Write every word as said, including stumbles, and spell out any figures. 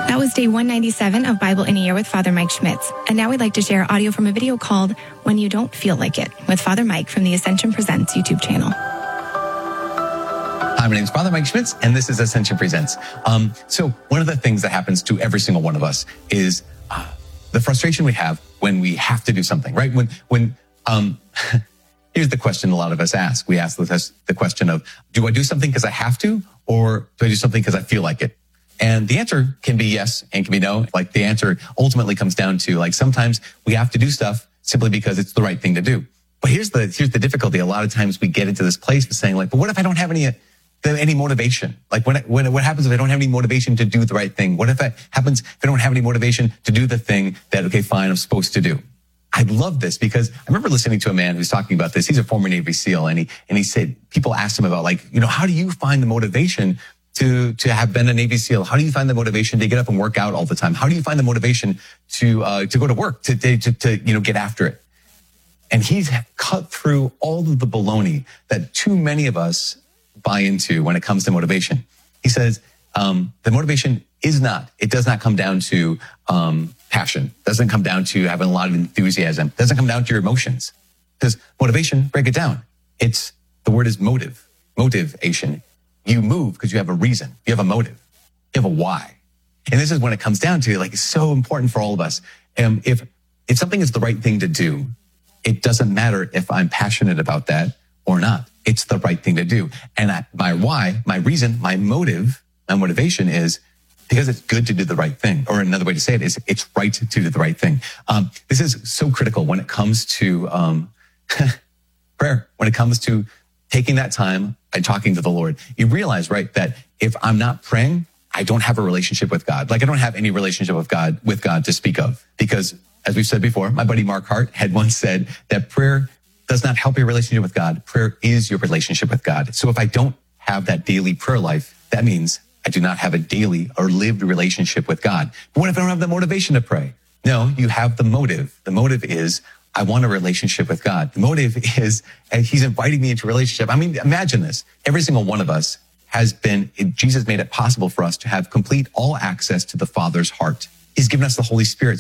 That was day one ninety-seven of Bible in a Year with Father Mike Schmitz. And now we'd like to share audio from a video called When You Don't Feel Like It with Father Mike from the Ascension Presents YouTube channel. Hi, my name is Father Mike Schmitz, and this is Ascension Presents. Um, so one of the things that happens to every single one of us is uh, the frustration we have when we have to do something, right? When, when, um, here's the question a lot of us ask. We ask the, the question of, do I do something because I have to, or do I do something because I feel like it? And the answer can be yes and can be no. Like the answer ultimately comes down to like sometimes we have to do stuff simply because it's the right thing to do. But here's the here's the difficulty. A lot of times we get into this place of saying like, but what if I don't have any any motivation? Like when, when what happens if I don't have any motivation to do the right thing? What if it happens if I don't have any motivation to do the thing that, okay, fine, I'm supposed to do? I love this because I remember listening to a man who's talking about this. He's a former Navy SEAL, and he and he said people asked him about like, you know, how do you find the motivation to, to have been a Navy SEAL? How do you find the motivation to get up and work out all the time? How do you find the motivation to, uh, to go to work, to, to, to, you know, get after it? And he's cut through all of the baloney that too many of us buy into when it comes to motivation. He says, um, the motivation is not, it does not come down to, um, passion. Doesn't come down to having a lot of enthusiasm. Doesn't come down to your emotions. Because motivation, break it down. It's, the word is motive, motivation. You move because you have a reason. You have a motive. You have a why. And this is when it comes down to, like, it's so important for all of us. Um, if, if something is the right thing to do, it doesn't matter if I'm passionate about that or not. It's the right thing to do. And I, my why, my reason, my motive, my motivation is because it's good to do the right thing. Or another way to say it is it's right to do the right thing. Um, this is so critical when it comes to um, prayer, when it comes to taking that time and talking to the Lord. You realize, right, that if I'm not praying, I don't have a relationship with God. Like I don't have any relationship with God, with God to speak of. Because as we've said before, my buddy Mark Hart had once said that prayer does not help your relationship with God. Prayer is your relationship with God. So if I don't have that daily prayer life, that means I do not have a daily or lived relationship with God. But what if I don't have the motivation to pray? No, you have the motive. The motive is I want a relationship with God. The motive is he's inviting me into a relationship. I mean, imagine this. Every single one of us has been, Jesus made it possible for us to have complete all access to the Father's heart. He's given us the Holy Spirit.